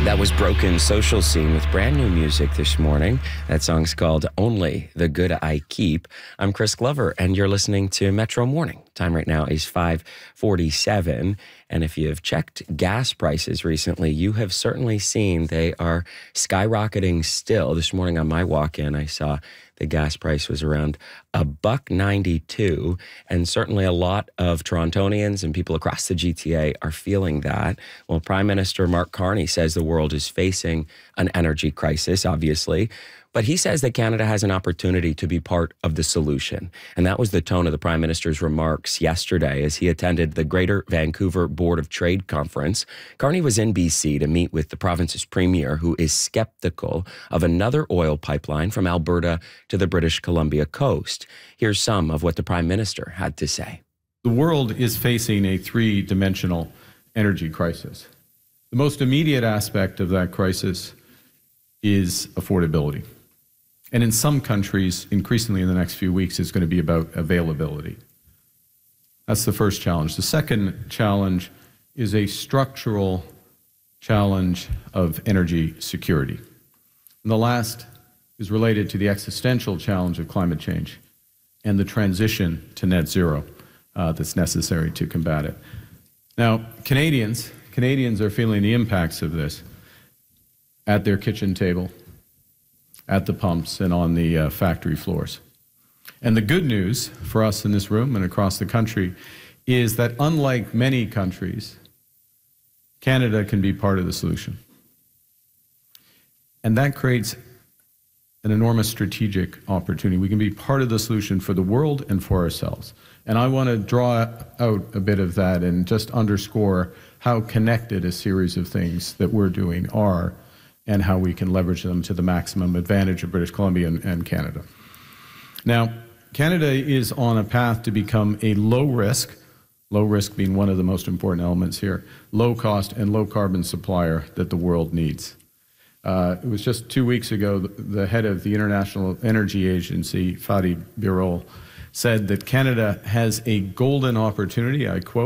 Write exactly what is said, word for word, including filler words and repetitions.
That was Broken Social Scene with brand new music this morning. That song's called Only the Good I Keep. I'm Chris Glover, and you're listening to Metro Morning. Time right now is five forty-seven. And if you have checked gas prices recently, you have certainly seen they are skyrocketing still. This morning on my walk-in, I saw the gas price was around a buck ninety-two, and certainly a lot of Torontonians and people across the G T A are feeling that. Well, Prime Minister Mark Carney says the world is facing an energy crisis, obviously, but he says that Canada has an opportunity to be part of the solution. And that was the tone of the Prime Minister's remarks yesterday as he attended the Greater Vancouver Board of Trade Conference. Carney was in B C to meet with the province's premier, who is skeptical of another oil pipeline from Alberta to the British Columbia coast. Here's some of what the Prime Minister had to say. The world is facing a three-dimensional energy crisis. The most immediate aspect of that crisis is affordability. And in some countries, increasingly in the next few weeks, it's going to be about availability. That's the first challenge. The second challenge is a structural challenge of energy security. And the last is related to the existential challenge of climate change and the transition to net zero uh, that's necessary to combat it. Now, Canadians, Canadians are feeling the impacts of this at their kitchen table, at the pumps, and on the uh, factory floors. And the good news for us in this room and across the country is that unlike many countries, Canada can be part of the solution. And that creates an enormous strategic opportunity. We can be part of the solution for the world and for ourselves. And I want to draw out a bit of that and just underscore how connected a series of things that we're doing are, and how we can leverage them to the maximum advantage of British Columbia and, and Canada. Now, Canada is on a path to become a low-risk, low-risk being one of the most important elements here, low-cost and low-carbon supplier that the world needs. Uh, it was just two weeks ago, the, the head of the International Energy Agency, Fatih Birol, said that Canada has a golden opportunity, I quote,